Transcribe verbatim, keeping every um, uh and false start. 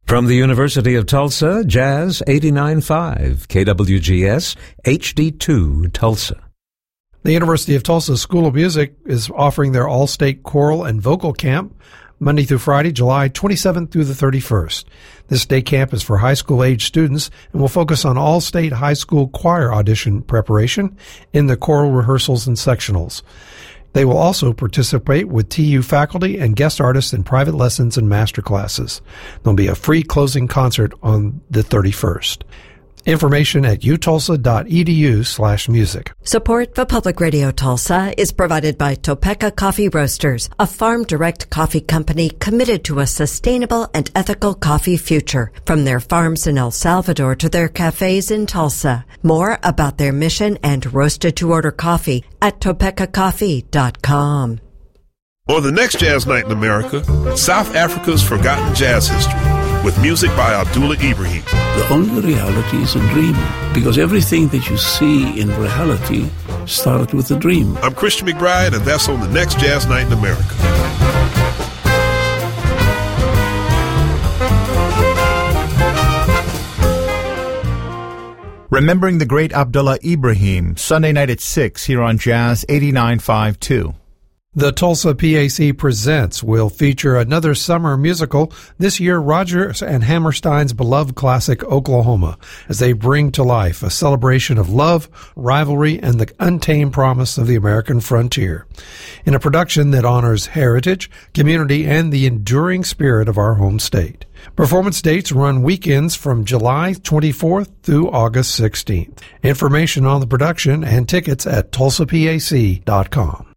From the University of Tulsa, Jazz eighty-nine point five, K W G S, H D two, Tulsa. The University of Tulsa School of Music is offering their all-state choral and vocal camp Monday through Friday, July twenty-seventh through the thirty-first. This day camp is for high school age students and will focus on all-state high school choir audition preparation in the choral rehearsals and sectionals. They will also participate with T U faculty and guest artists in private lessons and master classes. There'll be a free closing concert on the thirty-first. Information at utulsa.edu slash music. Support for Public Radio Tulsa is provided by Topeka Coffee Roasters, a farm-direct coffee company committed to a sustainable and ethical coffee future. From their farms in El Salvador to their cafes in Tulsa. More about their mission and roasted-to-order coffee at topeka coffee dot com. On the next Jazz Night in America, South Africa's forgotten jazz history, with music by Abdullah Ibrahim. The only reality is a dream, because everything that you see in reality started with a dream. I'm Christian McBride, and that's on the next Jazz Night in America. Remembering the great Abdullah Ibrahim, Sunday night at six here on Jazz eighty-nine point five two. The Tulsa P A C Presents will feature another summer musical, this year Rodgers and Hammerstein's beloved classic Oklahoma, as they bring to life a celebration of love, rivalry, and the untamed promise of the American frontier. In a production that honors heritage, community, and the enduring spirit of our home state. Performance dates run weekends from July twenty-fourth through August sixteenth. Information on the production and tickets at tulsa p a c dot com.